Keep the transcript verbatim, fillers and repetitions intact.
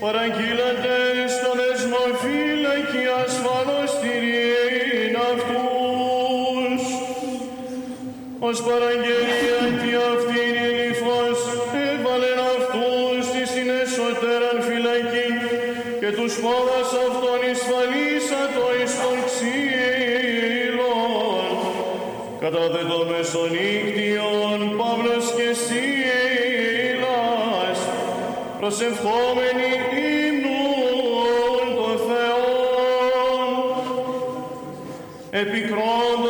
παραγγείλατε στον δεσμοφύλακη ασφαλώς τηρήν αυτούς, ως παραγγελία τι αυτήν η νυφός έβαλεν αυτούς εις την εσωτέραν φυλακή και τους πόδας αυτών εισφαλίσατο εις των ξύλων, κατά δε το μεσονύκτιον Παύλος και Σίλας προσευχόμενοι ύμνουν το Θεόν επικρόντων